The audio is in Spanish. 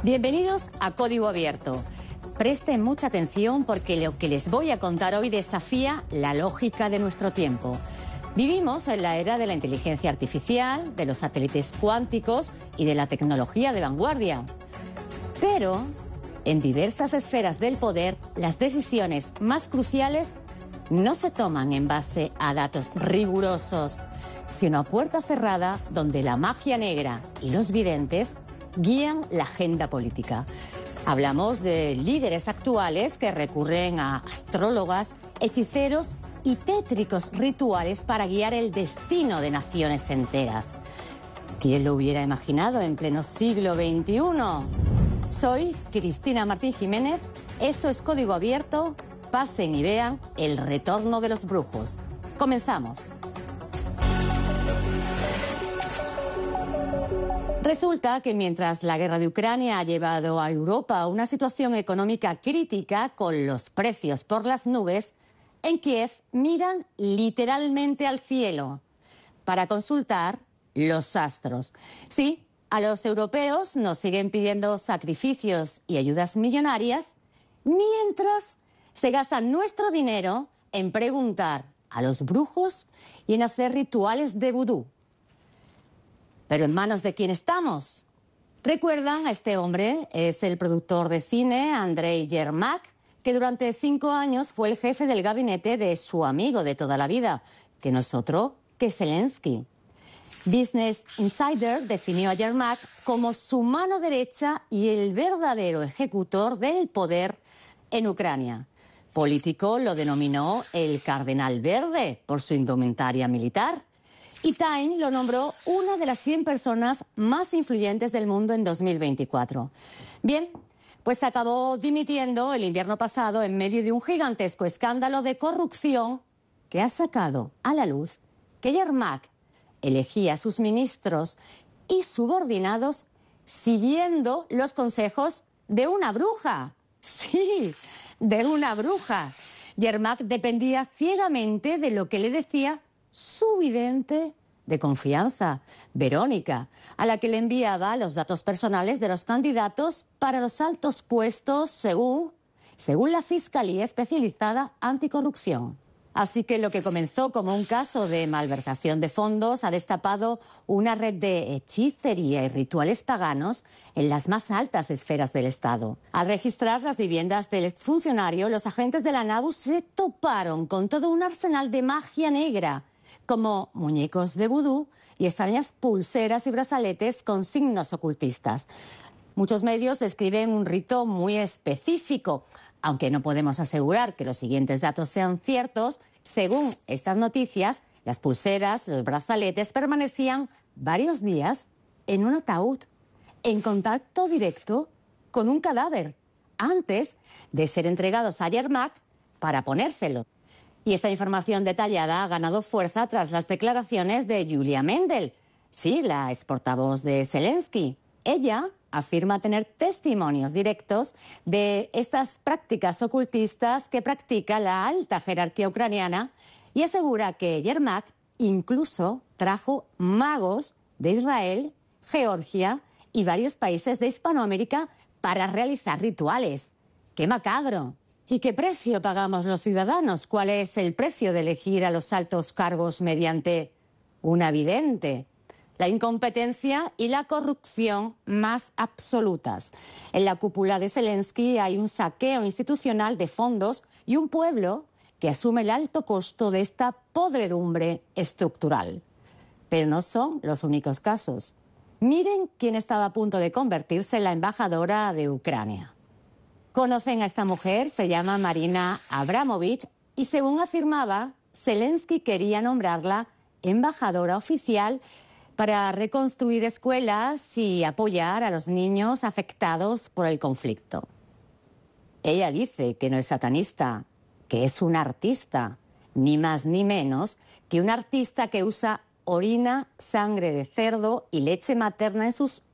Bienvenidos a Código Abierto. Presten mucha atención porque lo que les voy a contar hoy desafía la lógica de nuestro tiempo. Vivimos en la era de la inteligencia artificial, de los satélites cuánticos y de la tecnología de vanguardia. Pero en diversas esferas del poder, las decisiones más cruciales no se toman en base a datos rigurosos, sino a puerta cerrada donde la magia negra y los videntes guían la agenda política. Hablamos de líderes actuales que recurren a astrólogas, hechiceros y tétricos rituales para guiar el destino de naciones enteras. ¿Quién lo hubiera imaginado en pleno siglo XXI? Soy Cristina Martín Jiménez, esto es Código Abierto, pasen y vean el retorno de los brujos. Comenzamos. Resulta que mientras la guerra de Ucrania ha llevado a Europa a una situación económica crítica con los precios por las nubes, en Kiev miran literalmente al cielo para consultar los astros. Sí, a los europeos nos siguen pidiendo sacrificios y ayudas millonarias, mientras se gastan nuestro dinero en preguntar a los brujos y en hacer rituales de vudú. ¿Pero en manos de quién estamos? ¿Recuerdan a este hombre? Es el productor de cine Andrei Yermak, que durante 5 años fue el jefe del gabinete de su amigo de toda la vida, que no es otro que Zelensky. Business Insider definió a Yermak como su mano derecha y el verdadero ejecutor del poder en Ucrania. Político lo denominó el Cardenal Verde por su indumentaria militar. Y Time lo nombró una de las 100 personas más influyentes del mundo en 2024. Bien, pues acabó dimitiendo el invierno pasado en medio de un gigantesco escándalo de corrupción que ha sacado a la luz que Yermak elegía a sus ministros y subordinados siguiendo los consejos de una bruja. Sí, de una bruja. Yermak dependía ciegamente de lo que le decía su vidente de confianza, Verónica, a la que le enviaba los datos personales de los candidatos para los altos puestos según la Fiscalía Especializada Anticorrupción. Así que lo que comenzó como un caso de malversación de fondos ha destapado una red de hechicería y rituales paganos en las más altas esferas del Estado. Al registrar las viviendas del exfuncionario, los agentes de la NABU se toparon con todo un arsenal de magia negra, como muñecos de vudú y extrañas pulseras y brazaletes con signos ocultistas. Muchos medios describen un rito muy específico, aunque no podemos asegurar que los siguientes datos sean ciertos. Según estas noticias, las pulseras, los brazaletes permanecían varios días en un ataúd, en contacto directo con un cadáver, antes de ser entregados a Yermak para ponérselo. Y esta información detallada ha ganado fuerza tras las declaraciones de Julia Mendel, sí, la exportavoz de Zelensky. Ella afirma tener testimonios directos de estas prácticas ocultistas que practica la alta jerarquía ucraniana y asegura que Yermak incluso trajo magos de Israel, Georgia y varios países de Hispanoamérica para realizar rituales. ¡Qué macabro! ¿Y qué precio pagamos los ciudadanos? ¿Cuál es el precio de elegir a los altos cargos mediante una vidente? La incompetencia y la corrupción más absolutas. En la cúpula de Zelensky hay un saqueo institucional de fondos y un pueblo que asume el alto costo de esta podredumbre estructural. Pero no son los únicos casos. Miren quién estaba a punto de convertirse en la embajadora de Ucrania. ¿Conocen a esta mujer? Se llama Marina Abramovich y según afirmaba, Zelensky quería nombrarla embajadora oficial para reconstruir escuelas y apoyar a los niños afectados por el conflicto. Ella dice que no es satanista, que es una artista, ni más ni menos que un artista que usa orina, sangre de cerdo y leche materna en sus